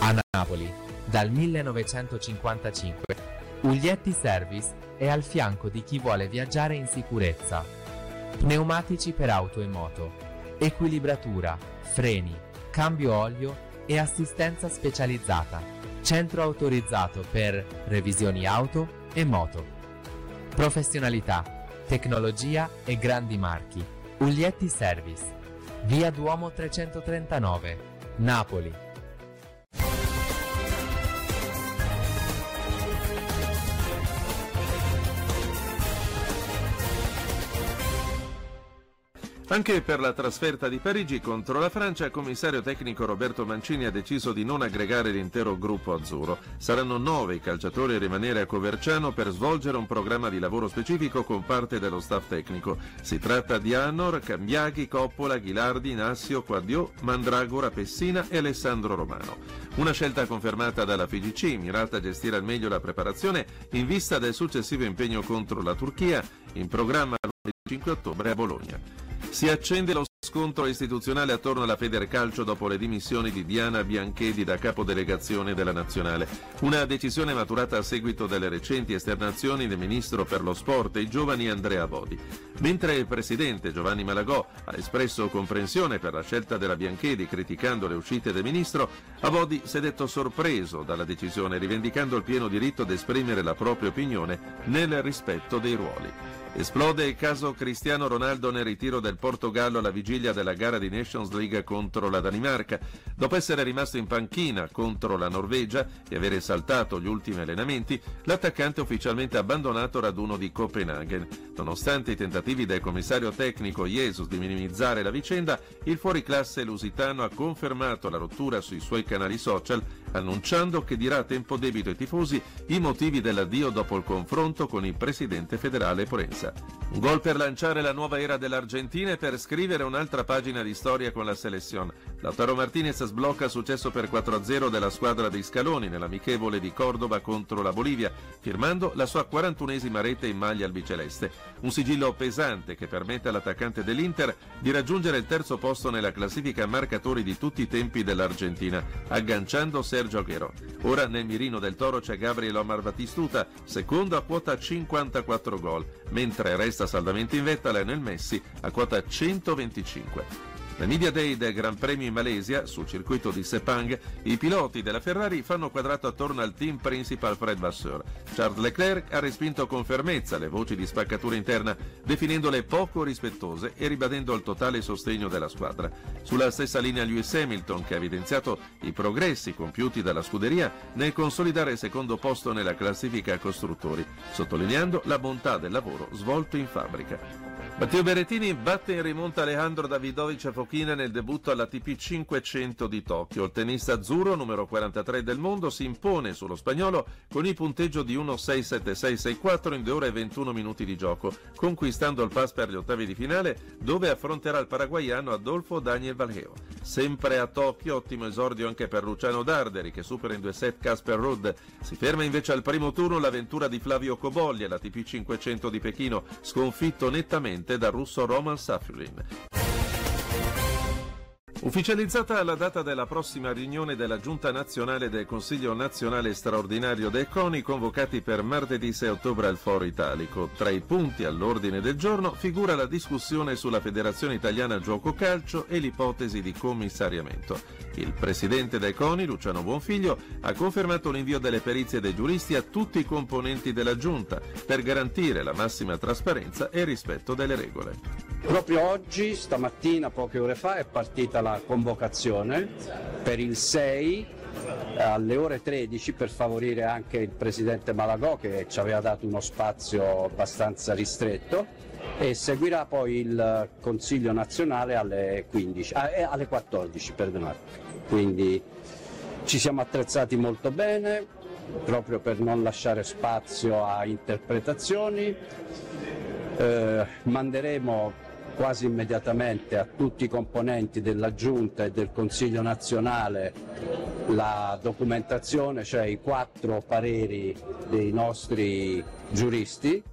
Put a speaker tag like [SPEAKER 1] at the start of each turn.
[SPEAKER 1] A Napoli, dal 1955, Uglietti Service è al fianco di chi vuole viaggiare in sicurezza. Pneumatici per auto e moto, equilibratura, freni, cambio olio e assistenza specializzata. Centro autorizzato per revisioni auto e moto. Professionalità, tecnologia e grandi marchi. Uglietti Service. Via Duomo 339, Napoli.
[SPEAKER 2] Anche per la trasferta di Parigi contro la Francia, il commissario tecnico Roberto Mancini ha deciso di non aggregare l'intero gruppo azzurro. Saranno 9 i calciatori a rimanere a Coverciano per svolgere un programma di lavoro specifico con parte dello staff tecnico. Si tratta di Annor, Cambiaghi, Coppola, Ghilardi, Nassio, Quadio, Mandragora, Pessina e Alessandro Romano. Una scelta confermata dalla FIGC, mirata a gestire al meglio la preparazione in vista del successivo impegno contro la Turchia, in programma il 5 ottobre a Bologna. Si accende lo scontro istituzionale attorno alla Federcalcio dopo le dimissioni di Diana Bianchedi da capodelegazione della Nazionale. Una decisione maturata a seguito delle recenti esternazioni del ministro per lo sport e i giovani Andrea Bodi. Mentre il presidente Giovanni Malagò ha espresso comprensione per la scelta della Bianchedi criticando le uscite del ministro, Abodi si è detto sorpreso dalla decisione, rivendicando il pieno diritto ad esprimere la propria opinione nel rispetto dei ruoli. Esplode il caso Cristiano Ronaldo nel ritiro del Portogallo alla vigilia della gara di Nations League contro la Danimarca. Dopo essere rimasto in panchina contro la Norvegia e avere saltato gli ultimi allenamenti, l'attaccante ha ufficialmente abbandonato il raduno di Copenaghen. Nonostante i tentativi del commissario tecnico Jesus di minimizzare la vicenda, il fuoriclasse lusitano ha confermato la rottura sui suoi canali social, annunciando che dirà a tempo debito ai tifosi i motivi dell'addio dopo il confronto con il presidente federale Porenza. Un gol per lanciare la nuova era dell'Argentina e per scrivere un'altra pagina di storia con la selezione. Lautaro Martinez sblocca il successo per 4-0 della squadra di Scaloni nell'amichevole di Cordova contro la Bolivia, firmando la sua 41esima rete in maglia albiceleste. Un sigillo pesante che permette all'attaccante dell'Inter di raggiungere il terzo posto nella classifica marcatori di tutti i tempi dell'Argentina, agganciando Sergio Aguero. Ora nel mirino del Toro c'è Gabriel Omar Batistuta, secondo a quota 54 gol, mentre resta saldamente in vetta Lionel Messi a quota 125. Nel Media Day del Gran Premio in Malesia, sul circuito di Sepang, i piloti della Ferrari fanno quadrato attorno al team principal Fred Vasseur. Charles Leclerc ha respinto con fermezza le voci di spaccatura interna, definendole poco rispettose e ribadendo il totale sostegno della squadra. Sulla stessa linea Lewis Hamilton, che ha evidenziato i progressi compiuti dalla scuderia nel consolidare il secondo posto nella classifica costruttori, sottolineando la bontà del lavoro svolto in fabbrica. Matteo Berrettini batte in rimonta Alejandro Davidovich a Fokina nel debutto all'ATP 500 di Tokyo. Il tennista azzurro, numero 43 del mondo, si impone sullo spagnolo con il punteggio di 1-6-7-6-6-4 in 2 ore e 21 minuti di gioco, conquistando il pass per gli ottavi di finale, dove affronterà il paraguaiano Adolfo Daniel Valgeo. Sempre a Tokyo, ottimo esordio anche per Luciano Darderi, che supera in 2 set Casper Ruud. Si ferma invece al primo turno l'avventura di Flavio Cobolli all'ATP 500 di Pechino, sconfitto nettamente dal russo Roman Safulin. Ufficializzata la data della prossima riunione della Giunta Nazionale del Consiglio Nazionale Straordinario del CONI, convocati per martedì 6 ottobre al Foro Italico. Tra i punti all'ordine del giorno figura la discussione sulla Federazione Italiana Giuoco Calcio e l'ipotesi di commissariamento. Il presidente del CONI, Luciano Buonfiglio, ha confermato l'invio delle perizie dei giuristi a tutti i componenti della Giunta per garantire la massima trasparenza e il rispetto delle regole.
[SPEAKER 3] Proprio oggi, stamattina, poche ore fa, è partita la convocazione per il 6 alle ore 13 per favorire anche il presidente Malagò, che ci aveva dato uno spazio abbastanza ristretto, e seguirà poi il Consiglio nazionale alle 14, perdonate. Quindi ci siamo attrezzati molto bene proprio per non lasciare spazio a interpretazioni. Manderemo quasi immediatamente a tutti i componenti della Giunta e del Consiglio nazionale la documentazione, cioè i 4 pareri dei nostri giuristi,